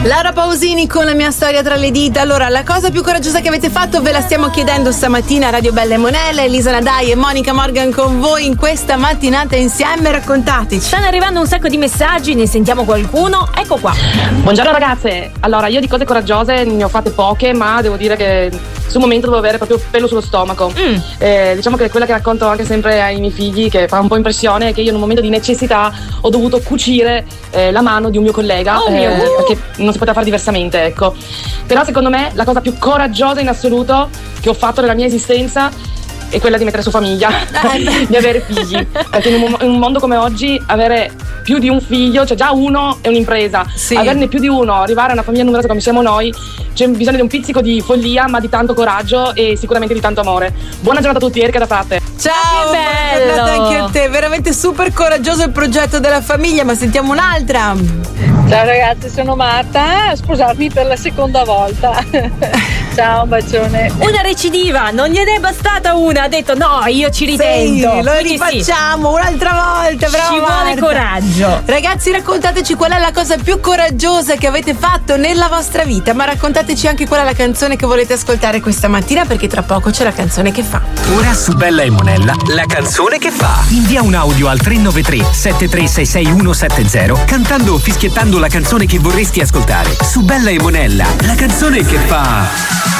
Laura Pausini con La mia storia tra le dita. Allora, la cosa più coraggiosa che avete fatto ve la stiamo chiedendo stamattina a Radio Bella e Monella. Elisa Nadai e Monica Morgan con voi in questa mattinata insieme. Raccontateci. Stanno arrivando un sacco di messaggi, ne sentiamo qualcuno. Ecco qua. Buongiorno ragazze. Allora, io di cose coraggiose ne ho fatte poche, ma devo dire che sul momento devo avere proprio pelo sullo stomaco. Diciamo che quella che racconto anche sempre ai miei figli, che fa un po' impressione, è che io in un momento di necessità ho dovuto cucire la mano di un mio collega, perché non si poteva fare diversamente, ecco. Però secondo me la cosa più coraggiosa in assoluto che ho fatto nella mia esistenza è quella di mettere su famiglia, di avere figli, perché in un mondo come oggi avere più di un figlio, cioè già uno è un'impresa, sì. Averne più di uno, arrivare a una famiglia numerosa come siamo noi, c'è bisogno di un pizzico di follia, ma di tanto coraggio e sicuramente di tanto amore. Buona giornata a tutti, Erika da Frate. Ciao, buona giornata anche a te, veramente super coraggioso il progetto della famiglia, ma sentiamo un'altra. Ciao ragazzi, sono Marta, a sposarmi per la seconda volta. Ciao, un bacione. Una recidiva, non gliene è bastata una, ha detto no, io ci ritento. Sì, lo rifacciamo un'altra volta, bravo. Ci vuole coraggio. Ragazzi, raccontateci qual è la cosa più coraggiosa che avete fatto nella vostra vita, ma raccontateci anche qual è la canzone che volete ascoltare questa mattina, perché tra poco c'è la canzone che fa. Ora su Bella e Monella, la canzone che fa. Invia un audio al 393 7366170 cantando o fischiettando la canzone che vorresti ascoltare. Su Bella e Monella, la canzone che fa.